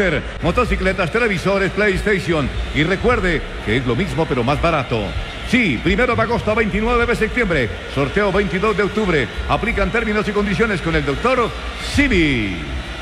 Master, motocicletas, televisores, PlayStation. Y recuerde que es lo mismo pero más barato. Sí, 1 de agosto a 29 de septiembre. Sorteo 22 de octubre. Aplican términos y condiciones con el doctor Simi.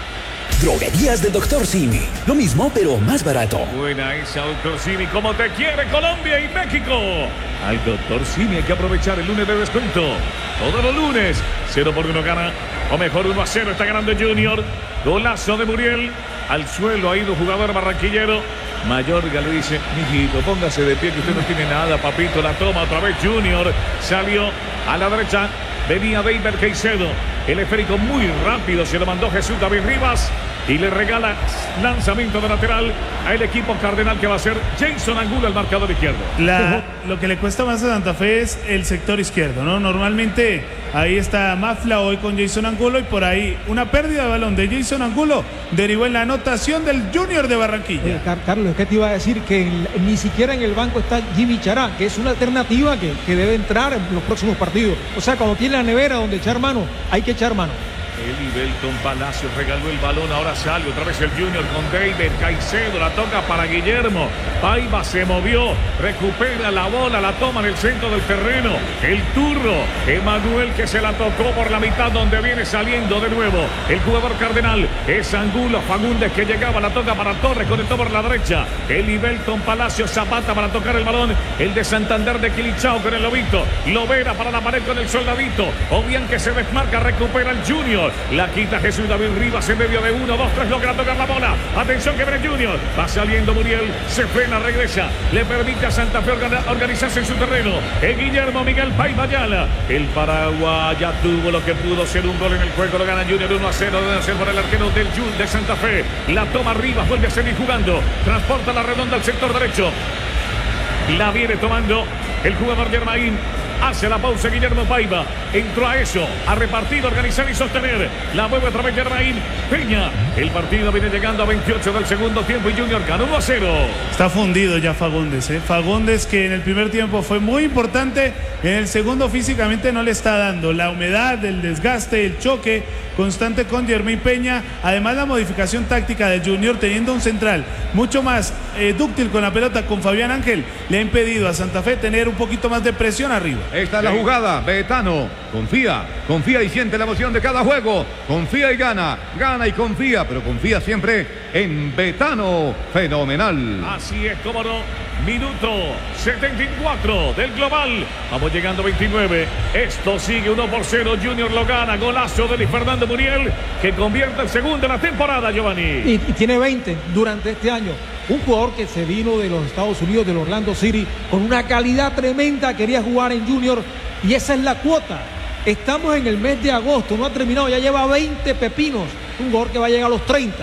Droguerías del Dr. Simi. Lo mismo, pero más barato. Buena esa, Dr. Simi. Como te quiere Colombia y México. Al Dr. Simi hay que aprovechar el lunes de descuento. Todos los lunes, 0-1 gana. O mejor, 1-0 está ganando Junior. Golazo de Muriel. Al suelo ha ido jugador barranquillero. Mayorga le dice: mijito, póngase de pie que usted no tiene nada, papito. La toma otra vez Junior. Salió a la derecha. Venía David Caicedo. El esférico muy rápido se lo mandó Jesús David Rivas. Y le regala lanzamiento de lateral al equipo cardenal, que va a ser Jason Angulo, el marcador izquierdo. Lo que le cuesta más a Santa Fe es el sector izquierdo, ¿no? Normalmente ahí está Mafla hoy con Jason Angulo, y por ahí una pérdida de balón de Jason Angulo derivó en la anotación del Junior de Barranquilla. Carlos, ¿qué te iba a decir? Que ni siquiera en el banco está Jimmy Chará, que es una alternativa que debe entrar en los próximos partidos. O sea, cuando tiene la nevera donde echar mano, hay que echar mano. Belton Palacios regaló el balón, ahora sale otra vez el Junior con David Caicedo, la toca para Guillermo. Paiva se movió, recupera la bola, la toma en el centro del terreno. El turro, Emanuel, que se la tocó por la mitad, donde viene saliendo de nuevo el jugador cardenal. Es Angulo, Fagundes, que llegaba, la toca para Torres, conectó por la derecha. El Belton Palacios, Zapata para tocar el balón. El de Santander de Quilichao con el Lobito. Lovera para la pared con el Soldadito. O bien que se desmarca, recupera el Junior. La quita Jesús David Rivas en medio de 1, 2, 3, logra tocar la bola. Atención que viene Junior. Va saliendo Muriel, se frena, regresa. Le permite a Santa Fe organizarse en su terreno. Guillermo Miguel Paiva Ayala. El Paraguay ya tuvo lo que pudo ser un gol en el juego. Lo gana Junior 1-0. Debe ser por el arquero del Jun de Santa Fe. La toma Rivas, vuelve a seguir jugando. Transporta la redonda al sector derecho. La viene tomando el jugador Germain. Hace la pausa Guillermo Paiva. Entró a eso, a repartir, organizar y sostener. La mueve otra vez Germain Peña. El partido viene llegando a 28 del segundo tiempo y Junior ganó 1-0. Está fundido ya Fagundes, ¿eh? Fagundes, que en el primer tiempo fue muy importante, en el segundo físicamente no le está dando. La humedad, el desgaste, el choque constante con Germain Peña. Además, la modificación táctica de Junior, teniendo un central mucho más dúctil con la pelota, con Fabián Ángel, le ha impedido a Santa Fe tener un poquito más de presión arriba. Esta es la jugada, Betano, confía y siente la emoción de cada juego, confía y gana y confía, pero confía siempre en Betano, fenomenal. Así es, cómo no. Minuto 74 del global. Vamos llegando a 29. Esto sigue 1-0. Junior lo gana. Golazo de Luis Fernando Muriel, que convierte el segundo en la temporada, Giovanni. Y tiene 20 durante este año. Un jugador que se vino de los Estados Unidos, del Orlando City, con una calidad tremenda, quería jugar en Junior, y esa es la cuota. Estamos en el mes de agosto, no ha terminado, ya lleva 20 pepinos. Un jugador que va a llegar a los 30.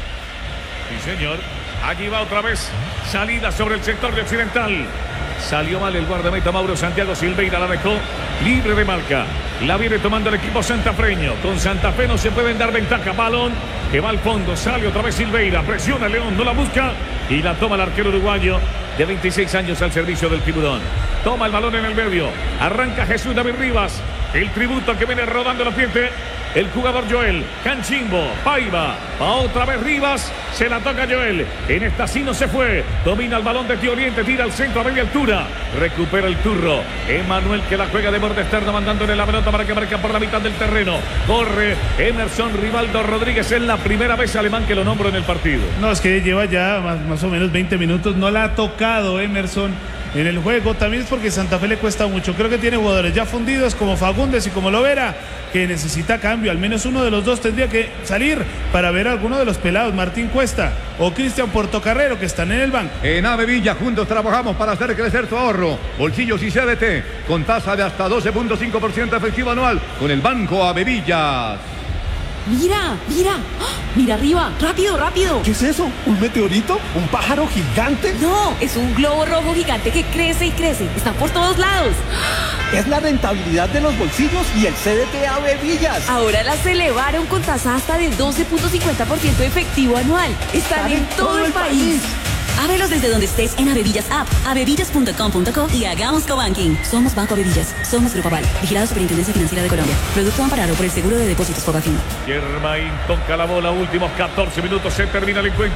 Sí, señor. Allí va otra vez. Salida sobre el sector de Occidental. Salió mal el guardameta Mauro Santiago Silveira, la dejó libre de marca. La viene tomando el equipo santafreño. Con Santa Fe no se pueden dar ventaja. Balón que va al fondo. Sale otra vez Silveira. Presiona León, no la busca. Y la toma el arquero uruguayo de 26 años al servicio del Tiburón. Toma el balón en el medio. Arranca Jesús David Rivas. El tributo que viene rodando la piente. El jugador Joel, Canchimbo, Paiva, va otra vez Rivas, se la toca Joel, en esta sí no se fue, domina el balón de Tío Oriente, tira al centro a media altura, recupera el turro, Emanuel que la juega de borde externo, mandándole la pelota para que marque por la mitad del terreno, corre Emerson Rivaldo Rodríguez, es la primera vez alemán que lo nombro en el partido. No, es que lleva ya más o menos 20 minutos, no la ha tocado Emerson en el juego, también es porque Santa Fe le cuesta mucho. Creo que tiene jugadores ya fundidos como Fagundes y como Lovera, que necesita cambio. Al menos uno de los dos tendría que salir para ver a alguno de los pelados, Martín Cuesta o Cristian Portocarrero, que están en el banco. En Avevilla juntos trabajamos para hacer crecer tu ahorro. Bolsillos y CDT con tasa de hasta 12.5% efectivo anual con el Banco Avevillas. Mira, mira, mira arriba, rápido, rápido. ¿Qué es eso? ¿Un meteorito? ¿Un pájaro gigante? No, es un globo rojo gigante que crece y crece. Está por todos lados. Es la rentabilidad de los bolsillos y el CDT Avevillas. Ahora las elevaron con tasa hasta de 12.50% efectivo anual. Están en todo el país. Ábrelos desde donde estés en Avevillas App, avevillas.com.co y hagamos cobanking. Somos Banco Avevillas, somos Grupo Aval, vigilado Superintendencia Financiera de Colombia. Producto amparado por el Seguro de Depósitos Fogafín. Germain toca la bola, últimos 14 minutos, se termina el encuentro.